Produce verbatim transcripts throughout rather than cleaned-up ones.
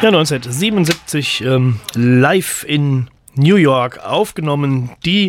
Ja, neunzehnhundertsiebenundsiebzig ähm, live in New York aufgenommen, die,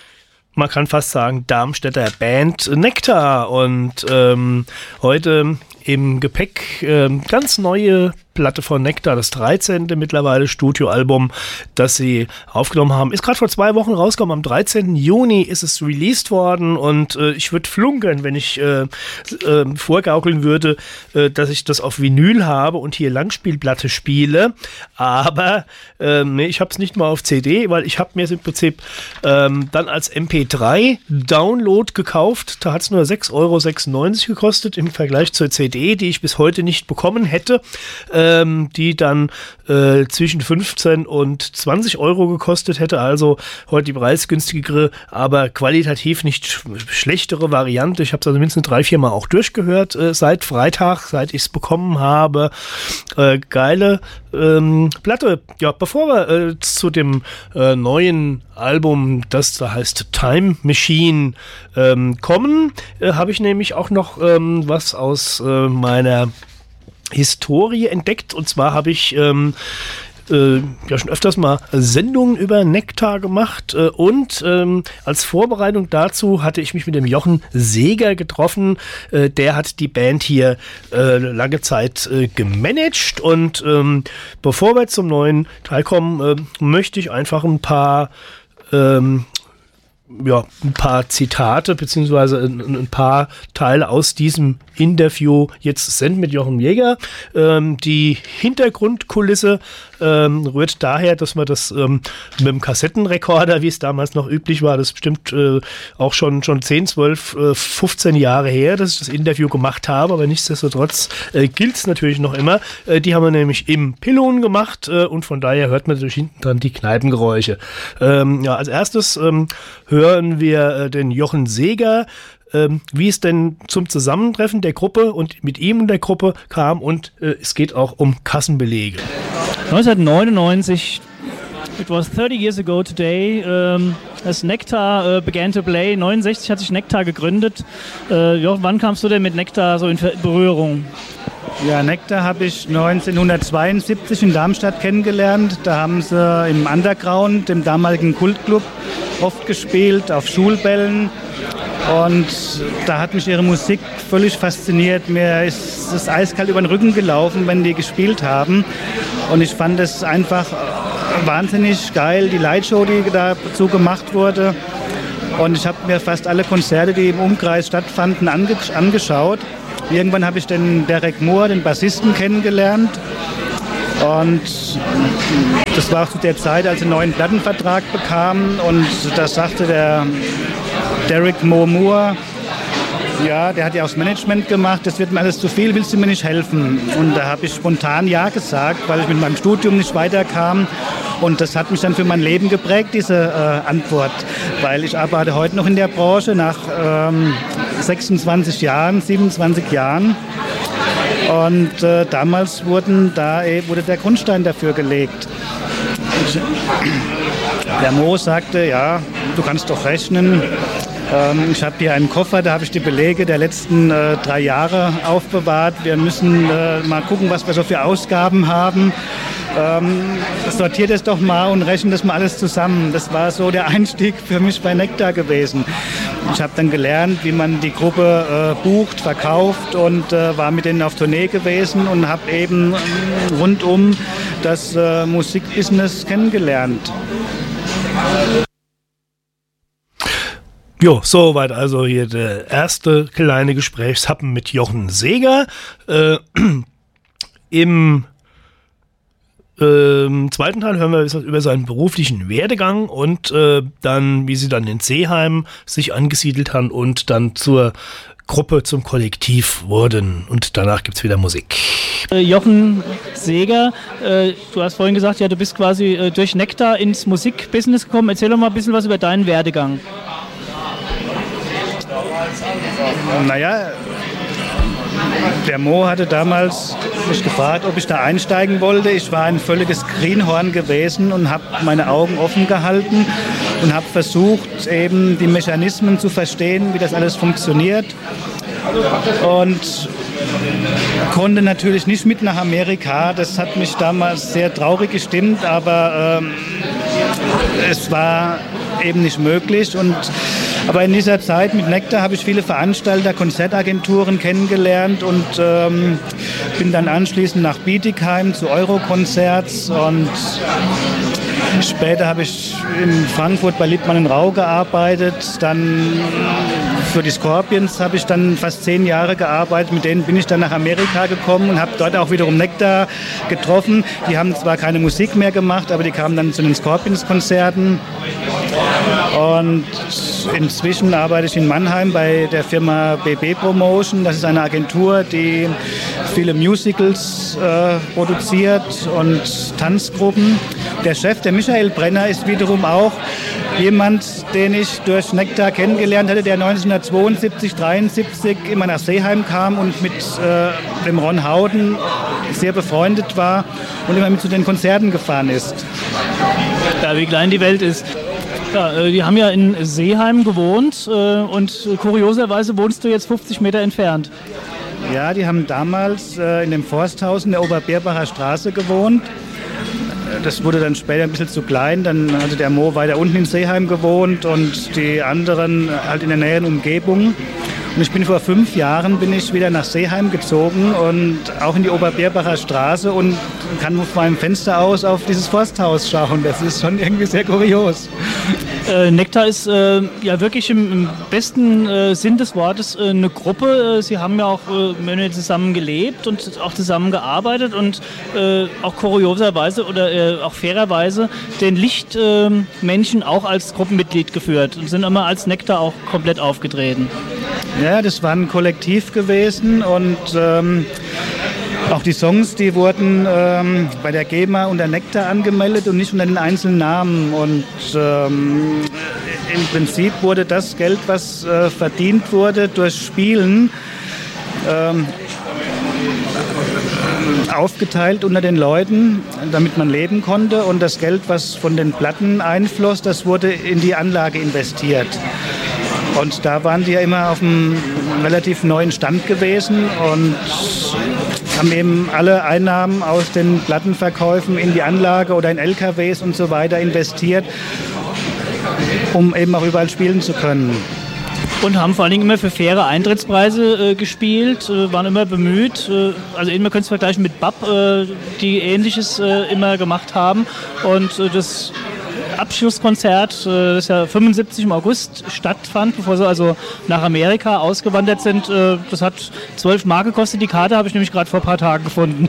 man kann fast sagen, Darmstädter Band Nektar. Und ähm, heute im Gepäck äh, ganz neue Platte von Nektar, das dreizehnte mittlerweile Studioalbum, das sie aufgenommen haben. Ist gerade vor zwei Wochen rausgekommen, am dreizehnten Juni ist es released worden und äh, ich würde flunkern, wenn ich äh, äh, vorgaukeln würde, äh, dass ich das auf Vinyl habe und hier Langspielplatte spiele, aber äh, nee, ich habe es nicht mal auf C D, weil ich habe mir es im Prinzip ähm, dann als M P drei Download gekauft. Da hat es nur sechs Euro sechsundneunzig gekostet im Vergleich zur C D, die ich bis heute nicht bekommen hätte. Äh, die dann äh, zwischen fünfzehn und zwanzig Euro gekostet hätte, also heute die preisgünstigere, aber qualitativ nicht sch- schlechtere Variante. Ich habe es also mindestens drei, vier Mal auch durchgehört äh, seit Freitag, seit ich es bekommen habe. Äh, geile ähm, Platte. Ja, bevor wir äh, zu dem äh, neuen Album, das da heißt Time Machine, ähm, kommen, äh, habe ich nämlich auch noch ähm, was aus äh, meiner Historie entdeckt, und zwar habe ich ähm, äh, ja schon öfters mal Sendungen über Nektar gemacht äh, und ähm, als Vorbereitung dazu hatte ich mich mit dem Jochen Seeger getroffen. Äh, der hat die Band hier äh, lange Zeit äh, gemanagt und ähm, bevor wir zum neuen Teil kommen, äh, möchte ich einfach ein paar ähm, ja, ein paar Zitate beziehungsweise ein, ein paar Teile aus diesem Interview jetzt senden mit Jochen Jäger. Ähm, die Hintergrundkulisse ähm, rührt daher, dass man das ähm, mit dem Kassettenrekorder, wie es damals noch üblich war, das ist bestimmt äh, auch schon, schon zehn, zwölf, äh, fünfzehn Jahre her, dass ich das Interview gemacht habe, aber nichtsdestotrotz äh, gilt es natürlich noch immer. Äh, die haben wir nämlich im Pillon gemacht äh, und von daher hört man natürlich hinten dran die Kneipengeräusche. Ähm, ja, als erstes ähm, hören wir äh, den Jochen Seeger, ähm, wie es denn zum Zusammentreffen der Gruppe und mit ihm in der Gruppe kam, und äh, es geht auch um Kassenbelege. neunzehnhundertneunundneunzig, it was thirty years ago today, um, as Nektar uh, began to play. neunundsechzig hat sich Nektar gegründet. Uh, Jochen, wann kamst du denn mit Nektar so in Berührung? Ja, Nektar habe ich neunzehnhundertzweiundsiebzig in Darmstadt kennengelernt. Da haben sie im Underground, dem damaligen Kultclub, oft gespielt, auf Schulbällen. Und da hat mich ihre Musik völlig fasziniert. Mir ist es eiskalt über den Rücken gelaufen, wenn die gespielt haben. Und ich fand es einfach wahnsinnig geil, die Lightshow, die dazu gemacht wurde. Und ich habe mir fast alle Konzerte, die im Umkreis stattfanden, ange- angeschaut. Irgendwann habe ich den Derek Moore, den Bassisten, kennengelernt. Und das war auch zu der Zeit, als sie einen neuen Plattenvertrag bekamen. Und da sagte der Derek Moore Moore, ja, der hat ja auch das Management gemacht, das wird mir alles zu viel, willst du mir nicht helfen? Und da habe ich spontan ja gesagt, weil ich mit meinem Studium nicht weiterkam. Und das hat mich dann für mein Leben geprägt, diese äh, Antwort. Weil ich arbeite heute noch in der Branche nach ähm, sechsundzwanzig Jahren, siebenundzwanzig Jahren. Und äh, damals wurden da, eh, wurde der Grundstein dafür gelegt. Ich, der Mo sagte, ja, du kannst doch rechnen. Ähm, ich habe hier einen Koffer, da habe ich die Belege der letzten äh, drei Jahre aufbewahrt. Wir müssen äh, mal gucken, was wir so für Ausgaben haben. Ähm, sortiert es doch mal und rechnet das mal alles zusammen. Das war so der Einstieg für mich bei Nektar gewesen. Ich habe dann gelernt, wie man die Gruppe äh, bucht, verkauft und äh, war mit denen auf Tournee gewesen und habe eben äh, rundum das äh, Musikbusiness kennengelernt. Jo, soweit also hier der erste kleine Gesprächshappen mit Jochen Seeger. Äh, Im Im zweiten Teil hören wir über seinen beruflichen Werdegang und äh, dann, wie sie dann in Seeheim sich angesiedelt haben und dann zur Gruppe, zum Kollektiv wurden. Und danach gibt es wieder Musik. Äh, Jochen Seeger, äh, du hast vorhin gesagt, ja, du bist quasi äh, durch Nektar ins Musikbusiness gekommen. Erzähl doch mal ein bisschen was über deinen Werdegang. Naja, der Mo hatte damals mich gefragt, ob ich da einsteigen wollte. Ich war ein völliges Greenhorn gewesen und habe meine Augen offen gehalten und habe versucht, eben die Mechanismen zu verstehen, wie das alles funktioniert. Und konnte natürlich nicht mit nach Amerika. Das hat mich damals sehr traurig gestimmt, aber ähm, es war eben nicht möglich. Und, aber in dieser Zeit mit Nektar habe ich viele Veranstalter, Konzertagenturen kennengelernt und ähm, bin dann anschließend nach Bietigheim zu Euro-Konzerts und später habe ich in Frankfurt bei Lippmann und Rau gearbeitet. Dann für die Scorpions habe ich dann fast zehn Jahre gearbeitet. Mit denen bin ich dann nach Amerika gekommen und habe dort auch wiederum Nektar getroffen. Die haben zwar keine Musik mehr gemacht, aber die kamen dann zu den Scorpions-Konzerten. Und inzwischen arbeite ich in Mannheim bei der Firma B B Promotion. Das ist eine Agentur, die viele Musicals äh, produziert und Tanzgruppen. Der Chef, der Michael Brenner, ist wiederum auch jemand, den ich durch Nektar kennengelernt hatte, der neunzehnhundertzweiundsiebzig, dreiundsiebzig immer nach Seeheim kam und mit äh, dem Ron Howden sehr befreundet war und immer mit zu den Konzerten gefahren ist. Ja, wie klein die Welt ist. Ja, die haben ja in Seeheim gewohnt äh, und kurioserweise wohnst du jetzt fünfzig Meter entfernt. Ja, die haben damals äh, in dem Forsthaus in der Oberbeerbacher Straße gewohnt. Das wurde dann später ein bisschen zu klein. Dann hatte der Mo weiter unten in Seeheim gewohnt und die anderen halt in der näheren Umgebung. Und ich bin vor fünf Jahren bin ich wieder nach Seeheim gezogen und auch in die Oberbeerbacher Straße und kann von meinem Fenster aus auf dieses Forsthaus schauen. Das ist schon irgendwie sehr kurios. Äh, Nektar ist äh, ja wirklich im, im besten äh, Sinn des Wortes äh, eine Gruppe. Sie haben ja auch äh, zusammen gelebt und auch zusammen gearbeitet und äh, auch kurioserweise oder äh, auch fairerweise den Lichtmenschen äh, auch als Gruppenmitglied geführt und sind immer als Nektar auch komplett aufgetreten. Ja, das war ein Kollektiv gewesen und ähm, auch die Songs, die wurden ähm, bei der GEMA unter Nektar angemeldet und nicht unter den einzelnen Namen. Und ähm, im Prinzip wurde das Geld, was äh, verdient wurde durch Spielen, ähm, aufgeteilt unter den Leuten, damit man leben konnte. Und das Geld, was von den Platten einfloss, das wurde in die Anlage investiert. Und da waren die ja immer auf einem relativ neuen Stand gewesen und haben eben alle Einnahmen aus den Plattenverkäufen in die Anlage oder in L K Ws und so weiter investiert, um eben auch überall spielen zu können. Und haben vor allen Dingen immer für faire Eintrittspreise äh, gespielt, äh, waren immer bemüht. Äh, also man könnte es vergleichen mit B A P, äh, die Ähnliches äh, immer gemacht haben. Und äh, das Abschlusskonzert, das ja fünfundsiebzig im August stattfand, bevor sie also nach Amerika ausgewandert sind. Das hat zwölf Mark gekostet. Die Karte habe ich nämlich gerade vor ein paar Tagen gefunden.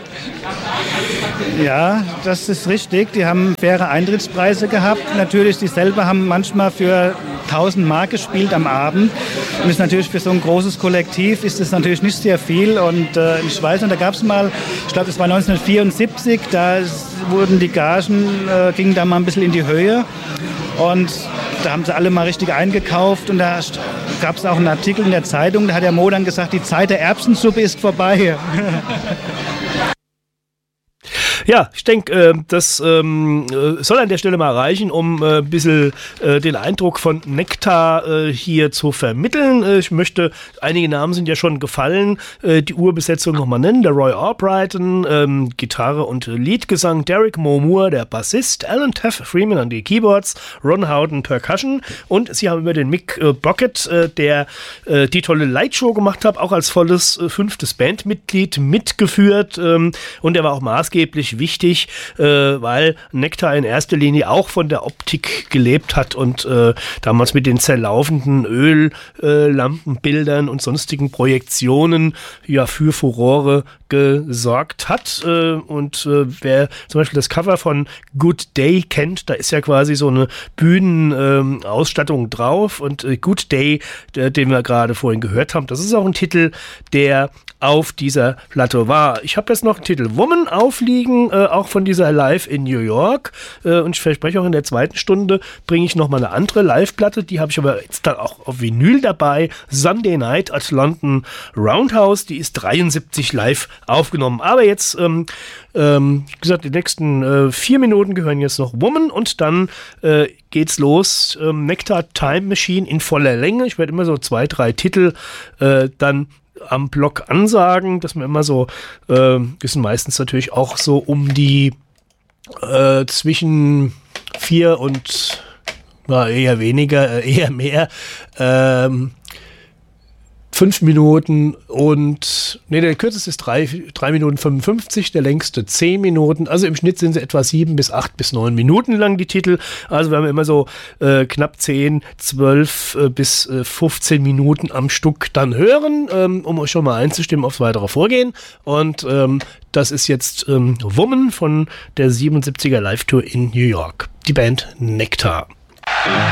Ja, das ist richtig. Die haben faire Eintrittspreise gehabt. Natürlich, die selber haben manchmal für tausend Mark gespielt am Abend. Und ist natürlich für so ein großes Kollektiv ist das natürlich nicht sehr viel. Und äh, ich weiß noch, da gab es mal, ich glaube, das war neunzehnhundertvierundsiebzig, da wurden die Gagen, äh, gingen da mal ein bisschen in die Höhe. Und da haben sie alle mal richtig eingekauft und da gab es auch einen Artikel in der Zeitung, da hat der Mo dann gesagt, die Zeit der Erbsensuppe ist vorbei. Ja, ich denke, äh, das ähm, soll an der Stelle mal reichen, um äh, ein bisschen äh, den Eindruck von Nektar äh, hier zu vermitteln. Äh, ich möchte, einige Namen sind ja schon gefallen, äh, die Urbesetzung nochmal nennen. Der Roy Albrighton, ähm, Gitarre und Leadgesang, Derek Moore, der Bassist, Alan Taff Freeman an die Keyboards, Ron Howden Percussion und sie haben über den Mick äh, Brockett, äh, der äh, die tolle Lightshow gemacht hat, auch als volles äh, fünftes Bandmitglied mitgeführt ähm, und er war auch maßgeblich wichtig, äh, weil Nektar in erster Linie auch von der Optik gelebt hat und äh, damals mit den zerlaufenden Öllampenbildern äh, und sonstigen Projektionen ja für Furore gesorgt hat. Äh, und äh, wer zum Beispiel das Cover von Good Day kennt, da ist ja quasi so eine Bühnenausstattung äh, drauf und äh, Good Day, der, den wir gerade vorhin gehört haben, das ist auch ein Titel, der auf dieser Platte war. Ich habe jetzt noch einen Titel Woman aufliegen, äh, auch von dieser Live in New York. Äh, und ich verspreche auch in der zweiten Stunde bringe ich nochmal eine andere Live-Platte. Die habe ich aber jetzt dann auch auf Vinyl dabei. Sunday Night at London Roundhouse. Die ist dreiundsiebzig live aufgenommen. Aber jetzt, ähm, ähm, wie gesagt, die nächsten äh, vier Minuten gehören jetzt noch Woman und dann äh, geht's los. Ähm, Nektar Time Machine in voller Länge. Ich werde immer so zwei, drei Titel äh, dann am Block ansagen, dass wir immer so, äh, wir sind meistens natürlich auch so um die äh, zwischen vier und na, eher weniger, äh, eher mehr, ähm, fünf Minuten und, nee, der kürzeste ist drei, drei Minuten fünfundfünfzig, der längste zehn Minuten. Also im Schnitt sind sie etwa sieben bis acht bis neun Minuten lang, die Titel. Also wir haben immer so äh, knapp zehn, zwölf äh, bis äh, fünfzehn Minuten am Stück dann hören, ähm, um euch schon mal einzustimmen aufs weitere Vorgehen. Und ähm, das ist jetzt ähm, Woman von der siebenundsiebziger Live-Tour in New York. Die Band Nektar.